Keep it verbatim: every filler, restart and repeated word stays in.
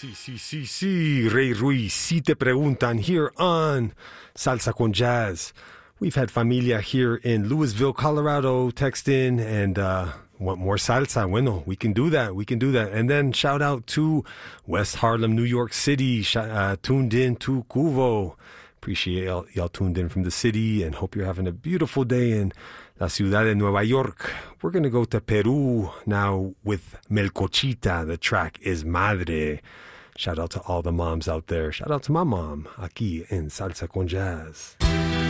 Sí, sí, sí, sí, Ray Ruiz, si te preguntan here on Salsa con Jazz. We've had familia here in Louisville, Colorado, text in and uh, want more salsa. Bueno, we can do that. We can do that. And then shout out to West Harlem, New York City, uh, tuned in to Cuvo. Appreciate y'all, y'all tuned in from the city and hope you're having a beautiful day in La Ciudad de Nueva York. We're going to go to Peru now with Melcochita. The track is Madre. Shout out to all the moms out there. Shout out to my mom, aquí en Salsa con Jazz.